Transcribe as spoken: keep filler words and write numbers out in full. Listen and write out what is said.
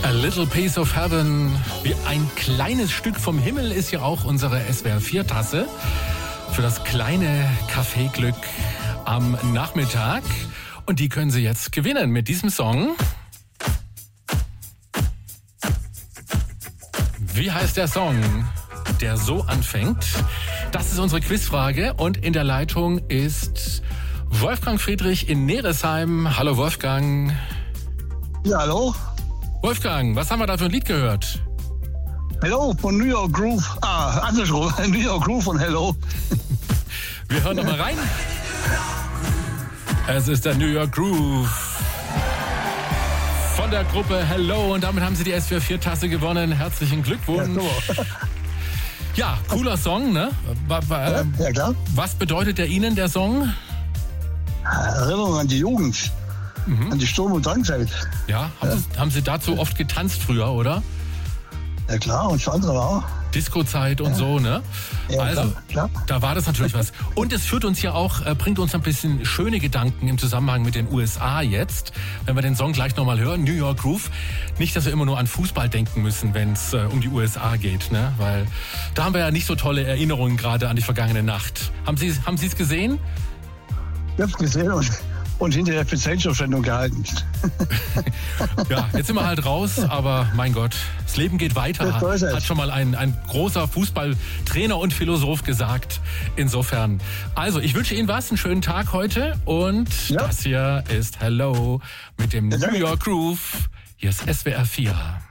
A Little Piece of Heaven, wie ein kleines Stück vom Himmel, ist ja auch unsere S W R vier Tasse für das kleine Kaffeeglück am Nachmittag. Und die können Sie jetzt gewinnen mit diesem Song. Wie heißt der Song, der so anfängt? Das ist unsere Quizfrage und in der Leitung ist Wolfgang Friedrich in Neresheim. Hallo Wolfgang. Ja, hallo. Wolfgang, was haben wir da für ein Lied gehört? Hello von New York Groove. Ah, andersrum. New York Groove von Hello. Wir hören doch mal rein. Es ist der New York Groove von der Gruppe Hello und damit haben Sie die S W R vier Tasse gewonnen. Herzlichen Glückwunsch. Ja, ja, cooler Song, ne? Ja, ja, klar. Was bedeutet der Ihnen, der Song? Erinnerung an die Jugend. Mhm. An die Sturm- und Drangzeit. Ja, haben, ja. Sie, haben Sie dazu oft getanzt früher, oder? Ja klar, und für andere auch. Disco-Zeit und ja. so, ne? Ja, also, klar, klar. Da war das natürlich was. Und es führt uns ja auch, äh, bringt uns ein bisschen schöne Gedanken im Zusammenhang mit den U S A jetzt. Wenn wir den Song gleich nochmal hören, New York Groove. Nicht, dass wir immer nur an Fußball denken müssen, wenn es äh, um die U S A geht, ne? Weil da haben wir ja nicht so tolle Erinnerungen gerade an die vergangene Nacht. Haben Sie haben Sie es gesehen? Ich hab's gesehen und, und hinterher für Zeitschriftstellung gehalten. Ja, jetzt sind wir halt raus, aber mein Gott, das Leben geht weiter, hat schon mal ein, ein großer Fußballtrainer und Philosoph gesagt. Insofern, also ich wünsche Ihnen was, einen schönen Tag heute und ja. Das hier ist Hello mit dem New York Groove. Hier ist S W R vier.